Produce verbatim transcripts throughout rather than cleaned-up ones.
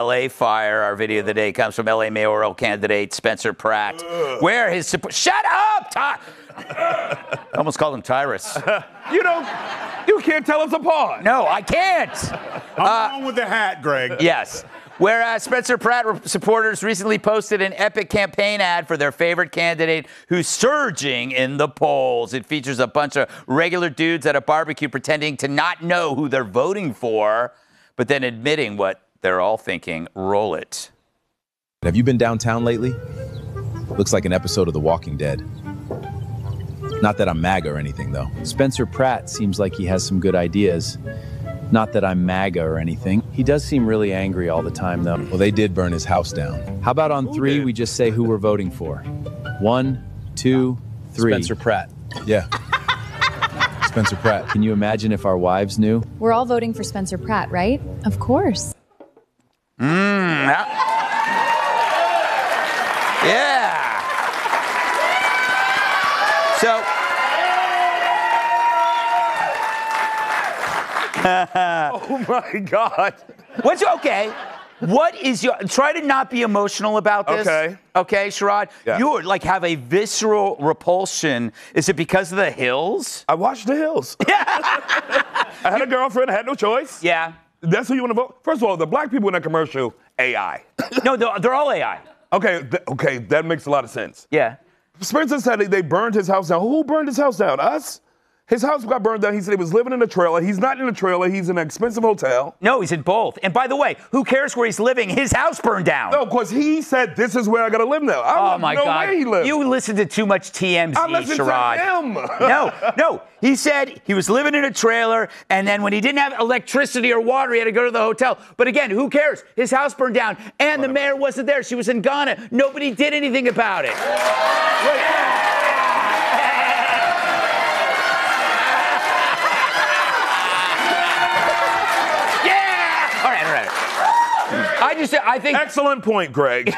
L A fire. Our video of the day comes from L A mayoral candidate Spencer Pratt, Ugh. where his support. Shut up, Ty. I almost called him Tyrus. You don't. You can't tell us apart. No, I can't. I'm uh, going with the hat, Greg. Yes. Whereas Spencer Pratt supporters recently posted an epic campaign ad for their favorite candidate who's surging in the polls. It features a bunch of regular dudes at a barbecue pretending to not know who they're voting for, but then admitting what they're all thinking. Roll it. Have you been downtown lately? Looks like an episode of The Walking Dead. Not that I'm MAGA or anything, though. Spencer Pratt seems like he has some good ideas. Not that I'm MAGA or anything. He does seem really angry all the time, though. Well, they did burn his house down. How about on three, we just say who we're voting for? One, two, three. Spencer Pratt. Yeah. Spencer Pratt. Can you imagine if our wives knew? We're all voting for Spencer Pratt, right? Of course. Mmm. Yeah. So. Oh my God. What's okay? What is your try to not be emotional about this? Okay. Okay, Sherrod? Yeah. You like have a visceral repulsion. Is it because of the hills? I watched The Hills. Yeah. I had a girlfriend, I had no choice. Yeah. That's who you want to vote? First of all, the black people in that commercial, A I. No, they're, they're all A I. Okay, th- okay, that makes a lot of sense. Yeah. Spencer said they, they burned his house down. Who burned his house down? Us? His house got burned down. He said he was living in a trailer. He's not in a trailer. He's in an expensive hotel. No, he's in both. And by the way, who cares where he's living? His house burned down. No, because he said, this is where I got to live now. I oh, my no God. Way he lived. You listen to too much T M Z, I listened Sherrod. to him. No, no. He said he was living in a trailer, and then when he didn't have electricity or water, he had to go to the hotel. But again, who cares? His house burned down, and the mayor wasn't there. She was in Ghana. Nobody did anything about it. Wait. I just, I think. Excellent point, Greg.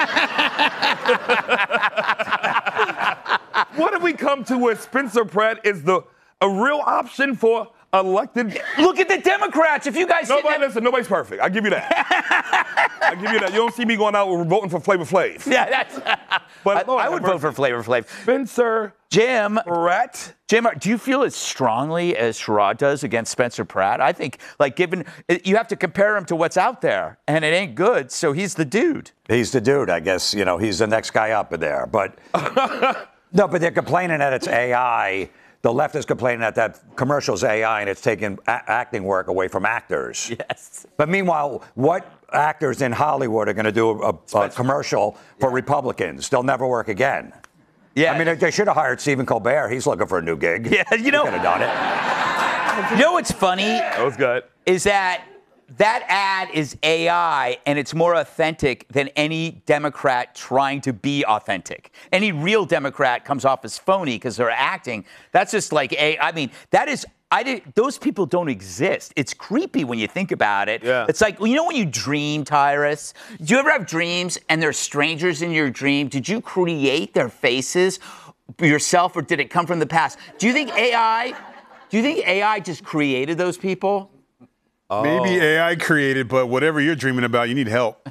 What have we come to where Spencer Pratt is the a real option for elected? Look at the Democrats. If you guys nobody have... listen, nobody's perfect. I give you that. I give you that. You don't see me going out voting for Flavor Flav. Yeah, that's. But I, I would vote for Flavor Flav. Spencer Jim Pratt. Jim, do you feel as strongly as Sherrod does against Spencer Pratt? I think, like, given you have to compare him to what's out there, and it ain't good. So he's the dude. He's the dude, I guess. You know, he's the next guy up there. But no, but they're complaining that it's A I. The left is complaining that that commercial's A I and it's taking a- acting work away from actors. Yes. But meanwhile, what actors in Hollywood are going to do a, a commercial for yeah. Republicans? They'll never work again. Yeah. I mean, they should have hired Stephen Colbert. He's looking for a new gig. Yeah, you know. He could have done it. You know what's funny? That was good. Is that that ad is A I, and it's more authentic than any Democrat trying to be authentic. Any real Democrat comes off as phony because they're acting. That's just like a. I mean, that is. I did. Those people don't exist. It's creepy when you think about it. Yeah. It's like, you know, when you dream, Tyrus. Do you ever have dreams and there's strangers in your dream? Did you create their faces yourself, or did it come from the past? Do you think A I? Do you think A I just created those people? Oh. Maybe A I created, but whatever you're dreaming about, you need help.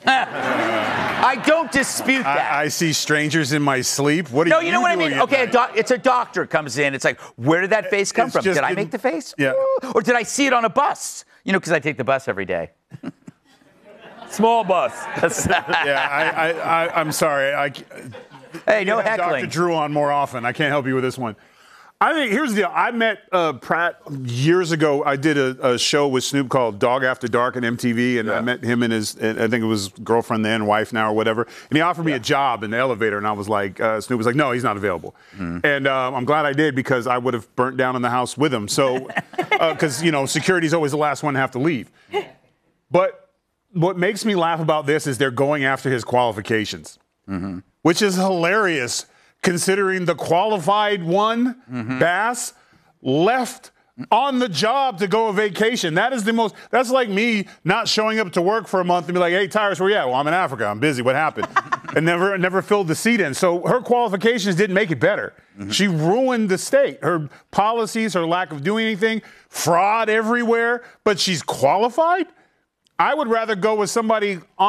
I don't dispute that. I, I see strangers in my sleep. What are no, you you know what I doing mean? Okay, a doc- it's a doctor comes in. It's like, where did that face come It's from? just Did I getting- make the face? Yeah. Ooh. Or did I see it on a bus? You know, because I take the bus every day. Small bus. yeah, I, I, I, I'm sorry. I, hey, no heckling. heckling. Doctor Drew on more often. I can't help you with this one. I think here's the deal. I met uh, Pratt years ago. I did a, a show with Snoop called Dog After Dark on M T V, and yeah. I met him and his, I think it was girlfriend then, wife now, or whatever. And he offered me yeah. a job in the elevator, and I was like, uh, Snoop was like, no, he's not available. Mm. And uh, I'm glad I did, because I would have burnt down in the house with him. So, because uh, you know, security's always the last one to have to leave. But what makes me laugh about this is they're going after his qualifications, mm-hmm. which is hilarious. Considering the qualified one, mm-hmm. Bass, left on the job to go on vacation. That is the most, that's like me not showing up to work for a month and be like, hey, Tyrus, where you at? Well, I'm in Africa. I'm busy. What happened? and never never filled the seat in. So her qualifications didn't make it better. Mm-hmm. She ruined the state. Her policies, her lack of doing anything, fraud everywhere, but she's qualified? I would rather go with somebody on